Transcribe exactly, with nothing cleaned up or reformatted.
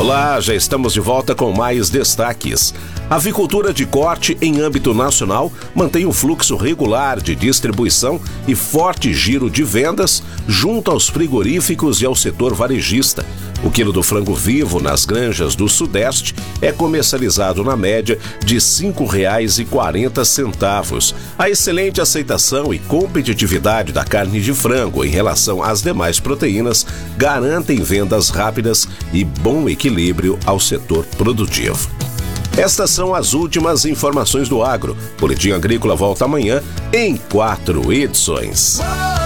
Olá, já estamos de volta com mais destaques. A avicultura de corte em âmbito nacional mantém um fluxo regular de distribuição e forte giro de vendas junto aos frigoríficos e ao setor varejista. O quilo do frango vivo nas granjas do Sudeste é comercializado na média de cinco reais e quarenta centavos. A excelente aceitação e competitividade da carne de frango em relação às demais proteínas garantem vendas rápidas e bom equilíbrio ao setor produtivo. Estas são as últimas informações do agro. Boletim Agrícola volta amanhã em quatro edições.